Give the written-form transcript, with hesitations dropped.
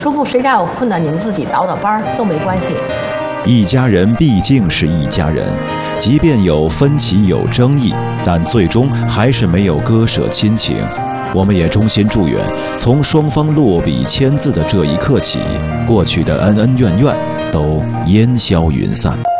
初步谁家有困难，你们自己倒班都没关系。 一家人毕竟是一家人，即便有分歧有争议，但最终还是没有割舍亲情。我们也衷心祝愿，从双方落笔签字的这一刻起，过去的恩恩怨怨都烟消云散。